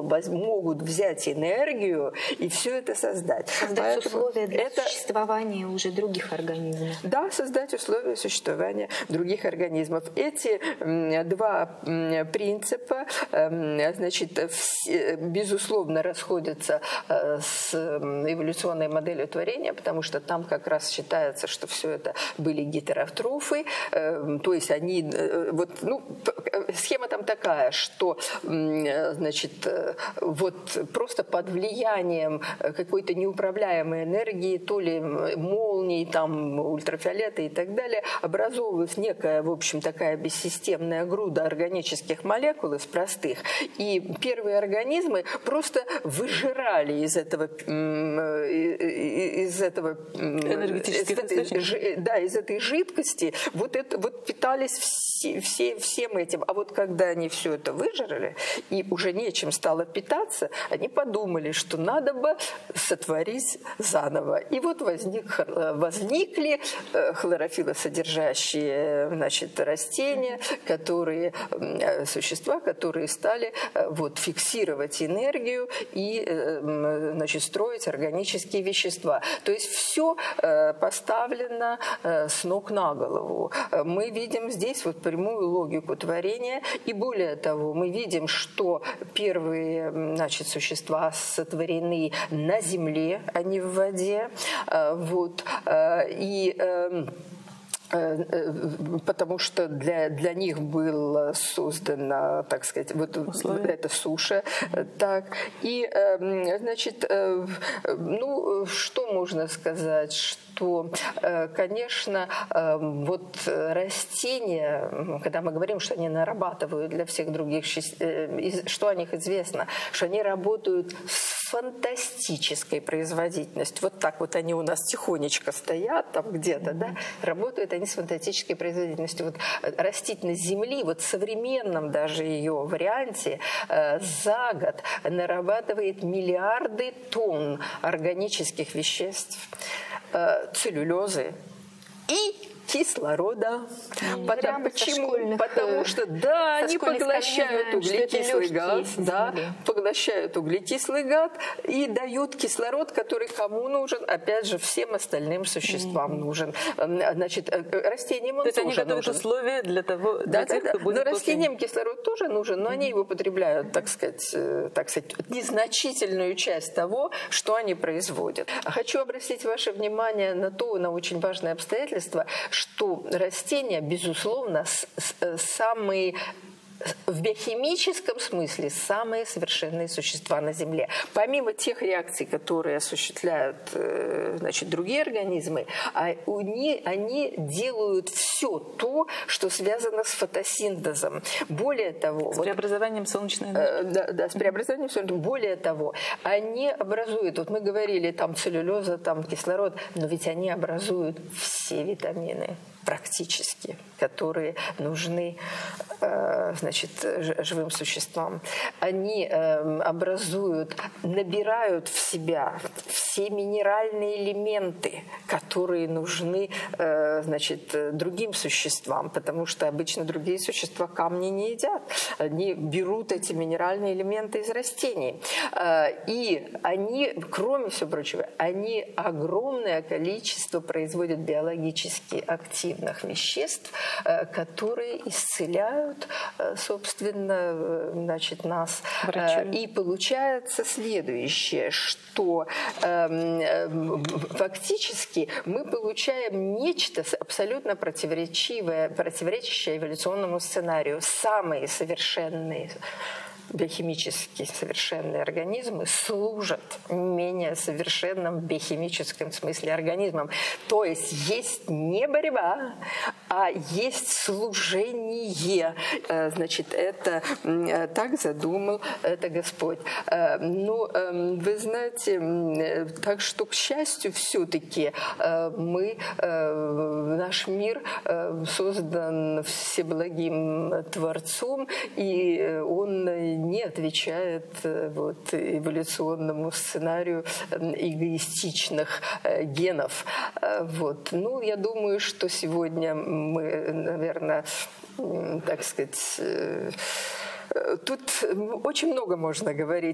могут взять энергию и все это создать. Создать условия для существования уже других организмов. Да, создать условия существования других организмов. Эти два принципа, значит, безусловно, расходятся с эволюционной моделью творения, потому что там как раз считается, что все это были гетеротрофы, то есть они, вот, ну, схема там такая, что, значит, вот просто под влиянием какой-то неуправляемой энергии, то ли молний, там, ультрафиолета и так далее, образовывалась некая, в общем, такая бессистемная груда органических молекул из простых, и первые организмы просто выжирали из этого из этой жидкости, вот питались всем этим. А вот когда они все это выжрали и уже нечем стало питаться, они подумали, что надо бы сотворить заново. И вот возникли хлорофиллосодержащие, значит, растения, существа, которые стали вот фиксировать энергию и, значит, строить органические вещества. То есть все поставлено с ног на голову. Мы видим здесь вот прямую логику творения, и более того, мы видим, что первые, значит, существа сотворены на земле, а не в воде. Вот. Потому что для них было создано, так сказать, вот эта суша. Так. И, значит, ну, что можно сказать, что, конечно, вот растения, когда мы говорим, что они нарабатывают для всех других, что о них известно, что они работают с фантастической производительностью. Вот так вот они у нас тихонечко стоят там где-то, да, работают они с фантастической производительностью. Вот растительность Земли, вот в современном даже ее варианте, за год нарабатывает миллиарды тонн органических веществ, целлюлозы и кислорода. Почему? Потому что, да, они поглощают углекислый газ, да, поглощают углекислый газ и дают кислород, который кому нужен? Опять же, всем остальным существам нужен. Значит, растениям он тоже нужен. То есть они готовят условия для того, для тех, кто будет. Но растениям кислород тоже нужен, но они его потребляют, так сказать, незначительную часть того, что они производят. Хочу обратить ваше внимание на очень важное обстоятельство, что растения, безусловно, самые, в биохимическом смысле, самые совершенные существа на Земле. Помимо тех реакций, которые осуществляют, значит, другие организмы, они делают все то, что связано с фотосинтезом. Более того... С преобразованием солнечной энергии. Да, с преобразованием солнечной энергии. Более того, они образуют, вот мы говорили, там целлюлоза, там кислород, но ведь они образуют все витамины практически, которые нужны, значит, живым существам. Они набирают в себя все минеральные элементы, которые нужны, значит, другим существам, потому что обычно другие существа камни не едят. Они берут эти минеральные элементы из растений. И они, кроме всего прочего, они огромное количество производят биологически активных веществ, которые исцеляют, собственно, значит, нас. И получается следующее, что фактически мы получаем нечто абсолютно противоречащее эволюционному сценарию. Самые совершенные биохимически совершенные организмы служат менее совершенным в биохимическом смысле организмам. То есть есть не борьба, а есть служение. Значит, это так задумал это Господь. Но вы знаете, так что, к счастью, все-таки наш мир создан всеблагим Творцом, и он не отвечает эволюционному сценарию эгоистичных генов. Ну, я думаю, что сегодня мы, наверное, так сказать, тут очень много можно говорить.